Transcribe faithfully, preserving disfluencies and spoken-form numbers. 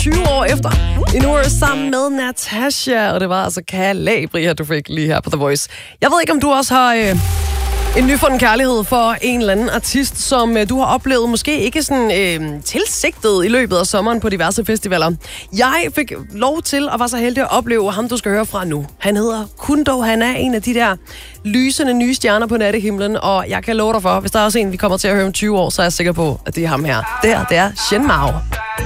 tyve år efter. Endnu er sammen med Natasha, og det var altså Calabria, du fik lige her på The Voice. Jeg ved ikke, om du også har øh, en nyfunden kærlighed for en eller anden artist, som øh, du har oplevet måske ikke sådan øh, tilsigtet i løbet af sommeren på diverse festivaler. Jeg fik lov til og var så heldig at opleve ham, du skal høre fra nu. Han hedder Kundo, han er en af de der lysende nye stjerner på nattehimlen, og jeg kan love dig for, hvis der er også en, vi kommer til at høre om tyve år, så er jeg sikker på, at det er ham her. Der, det er Shen Mao.